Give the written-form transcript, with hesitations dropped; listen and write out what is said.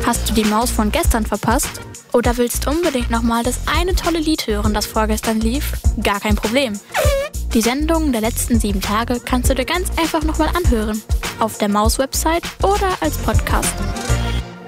Hast du die Maus von gestern verpasst? Oder willst unbedingt nochmal das eine tolle Lied hören, das vorgestern lief? Gar kein Problem. Die Sendungen der letzten 7 Tage kannst du dir ganz einfach nochmal anhören. Auf der Maus-Website oder als Podcast.